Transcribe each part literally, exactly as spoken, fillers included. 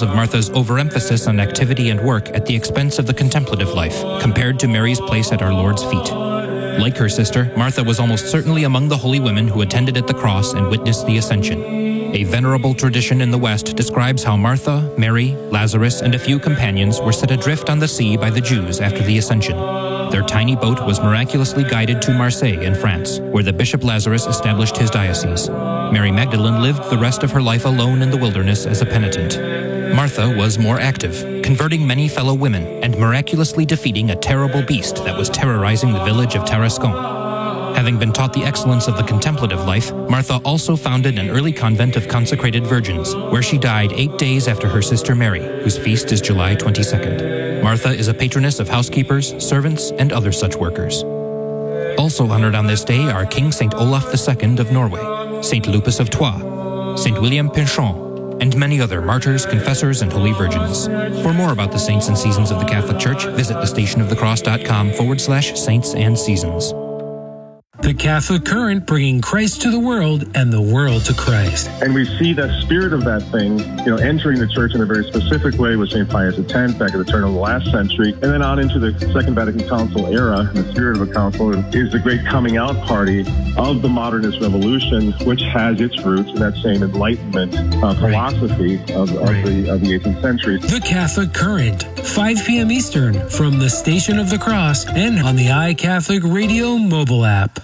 of Martha's overemphasis on activity and work at the expense of the contemplative life, compared to Mary's place at our Lord's feet. Like her sister, Martha was almost certainly among the holy women who attended at the cross and witnessed the Ascension. A venerable tradition in the West describes how Martha, Mary, Lazarus, and a few companions were set adrift on the sea by the Jews after the Ascension. Their tiny boat was miraculously guided to Marseille in France, where the Bishop Lazarus established his diocese. Mary Magdalene lived the rest of her life alone in the wilderness as a penitent. Martha was more active, converting many fellow women and miraculously defeating a terrible beast that was terrorizing the village of Tarascon. Having been taught the excellence of the contemplative life, Martha also founded an early convent of consecrated virgins, where she died eight days after her sister Mary, whose feast is July twenty-second. Martha is a patroness of housekeepers, servants, and other such workers. Also honored on this day are King Saint Olaf the Second of Norway, Saint Lupus of Troyes, Saint William Pinchon, and many other martyrs, confessors, and holy virgins. For more about the saints and seasons of the Catholic Church, visit thestationofthecross.com forward slash saints and seasons. The Catholic Current, bringing Christ to the world and the world to Christ. And we see the spirit of that thing, you know, entering the church in a very specific way with Saint Pius X back at the turn of the last century, and then on into the Second Vatican Council era. The spirit of the council is the great coming out party of the modernist revolution, which has its roots in that same Enlightenment uh, philosophy right. of, of, right. the, of the eighteenth century. The Catholic Current, five p.m. Eastern, from the Station of the Cross and on the iCatholic Radio mobile app.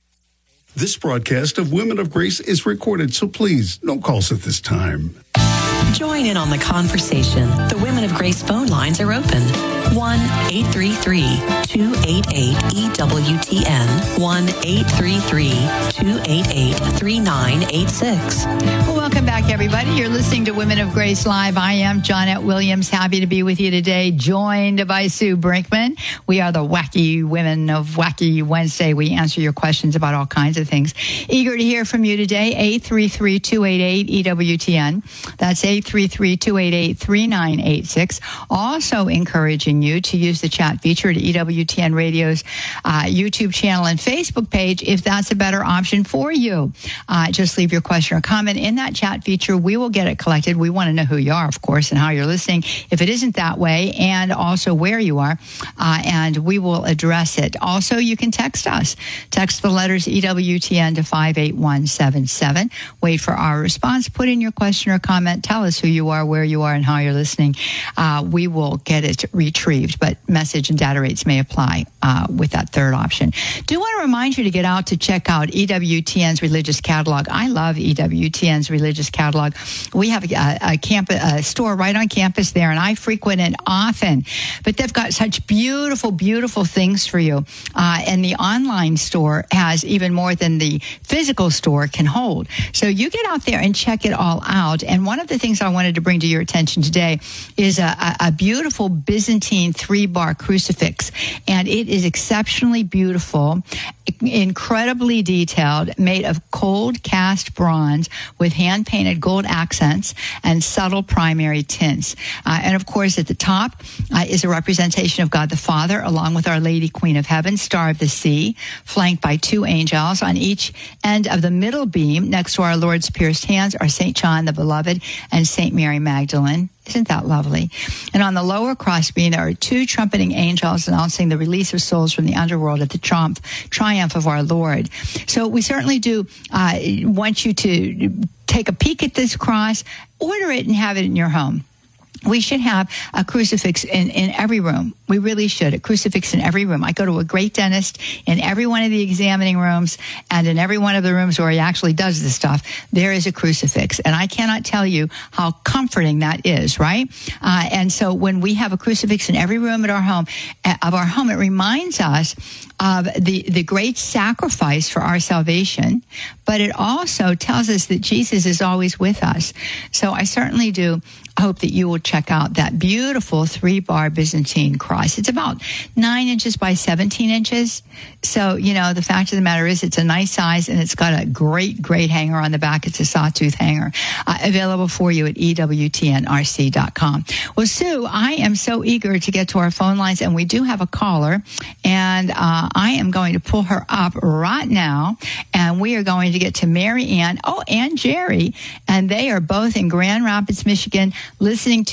This broadcast of Women of Grace is recorded, so please, no calls at this time. Join in on the conversation. The Women of Grace phone lines are open. one eight three three, two eight eight, E W T N. one eight three three, two eight eight, three nine eight six. Well, welcome back, everybody. You're listening to Women of Grace Live. I am Johnette Williams. Happy to be with you today, joined by Sue Brinkman. We are the Wacky Women of Wacky Wednesday. We answer your questions about all kinds of things. Eager to hear from you today. eight three three, two eight eight, E W T N. That's eight three three, two eight eight, three nine eight six. Also encouraging you to use the chat feature at E W T N Radio's uh, YouTube channel and Facebook page if that's a better option for you. Uh, just leave your question or comment in that chat feature. We will get it collected. We want to know who you are, of course, and how you're listening. If it isn't that way, and also where you are, uh, and we will address it. Also, you can text us. Text the letters E W T N to five eight one seven seven. Wait for our response. Put in your question or comment. Tell us who you are, where you are, and how you're listening. Uh, we will get it retrieved, but message and data rates may apply uh, with that third option. Do want to remind you to get out to check out E W T N's religious catalog. I love E W T N's religious catalog. We have a, a, campus, a store right on campus there, and I frequent it often. But they've got such beautiful, beautiful things for you. Uh, and the online store has even more than the physical store can hold. So you get out there and check it all out. And one of the things I wanted to bring to your attention today is a, a, a beautiful Byzantine three-bar crucifix. And it is exceptionally beautiful, incredibly detailed, made of cold cast bronze with hand-painted gold accents and subtle primary tints. Uh, and, of course, at the top uh, is a representation of God the Father, along with Our Lady, Queen of Heaven, Star of the Sea, flanked by two angels. On each end of the middle beam, next to our Lord's pierced hands, are Saint John the Beloved and Saint Mary Magdalene. Isn't that lovely? And on the lower crossbeam, there are two trumpeting angels announcing the release of souls from the underworld at the triumph, triumph of our Lord. So we certainly do uh, want you to take a peek at this cross, order it, and have it in your home. We should have a crucifix in, in every room. We really should. A crucifix in every room. I go to a great dentist in every one of the examining rooms, and in every one of the rooms where he actually does this stuff, there is a crucifix. And I cannot tell you how comforting that is, right? Uh, and so when we have a crucifix in every room at our home, of our home, it reminds us of the, the great sacrifice for our salvation, but it also tells us that Jesus is always with us. So I certainly do hope that you will check out that beautiful three-bar Byzantine cross. It's about nine inches by seventeen inches. So, you know, the fact of the matter is it's a nice size, and it's got a great, great hanger on the back. It's a sawtooth hanger. Uh, available for you at E W T N R C dot com. Well, Sue, I am so eager to get to our phone lines, and we do have a caller, and uh, I am going to pull her up right now, and we are going to get to Mary Ann, oh, and Jerry, and they are both in Grand Rapids, Michigan, listening to